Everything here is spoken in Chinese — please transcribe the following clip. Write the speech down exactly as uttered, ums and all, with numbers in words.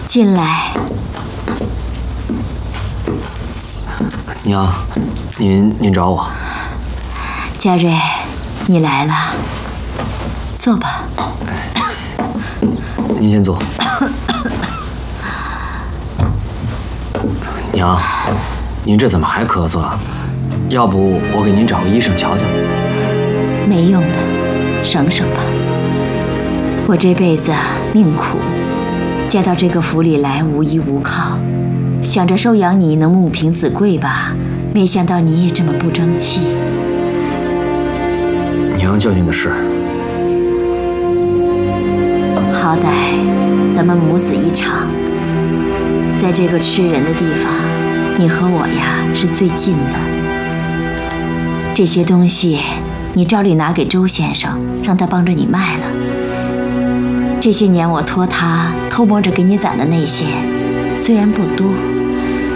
进来。 娘，您您找我？ 嘉瑞，你来了，坐吧。 哎，您先坐。娘，您这怎么还咳嗽啊？要不我给您找个医生瞧瞧？ 没用的，省省吧。我这辈子命苦，嫁到这个府里来无依无靠，想着收养你能母凭子贵吧，没想到你也这么不争气。 娘教训的是， 好歹咱们母子一场，在这个吃人的地方，你和我呀是最近的。这些东西你照例拿给周先生，让他帮着你卖了。这些年我托他偷摸着给你攒的那些，虽然不多，